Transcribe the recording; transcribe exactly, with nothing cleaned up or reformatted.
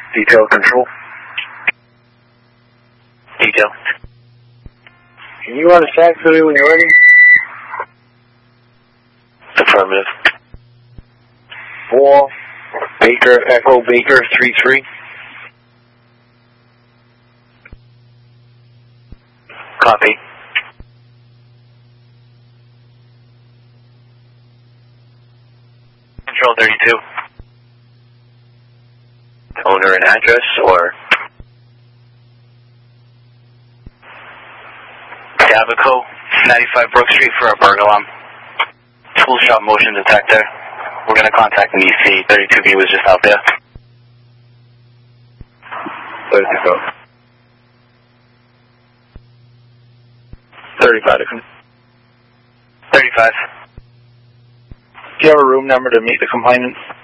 Detail control. Detail. Can you run a stack for me when you're ready? Affirmative. Four. Baker, Echo Baker, three three. Copy. Control thirty-two. Owner and address, or Davico, ninety-five Brook Street for a burglar alarm. Tool shop motion detector. We're going to contact an E C. thirty-two B was just out there. Where's it go? thirty-five. thirty-five. Do you have a room number to meet the complainant?